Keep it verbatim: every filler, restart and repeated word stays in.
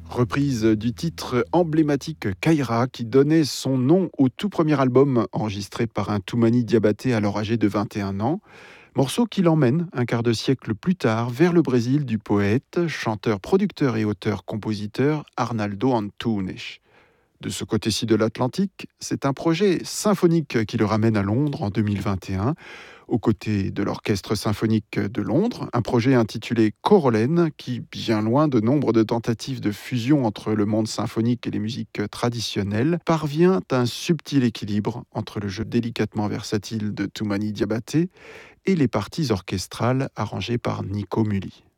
Reprise du titre emblématique Kaira qui donnait son nom au tout premier album enregistré par un Toumani Diabaté alors âgé de vingt et un ans. Morceau qui l'emmène un quart de siècle plus tard vers le Brésil du poète, chanteur, producteur et auteur-compositeur Arnaldo Antunes. De ce côté-ci de l'Atlantique, c'est un projet symphonique qui le ramène à Londres en deux mille vingt et un, aux côtés de l'Orchestre symphonique de Londres, un projet intitulé Corolène qui, bien loin de nombre de tentatives de fusion entre le monde symphonique et les musiques traditionnelles, parvient à un subtil équilibre entre le jeu délicatement versatile de Toumani Diabaté et les parties orchestrales arrangées par Nico Mully.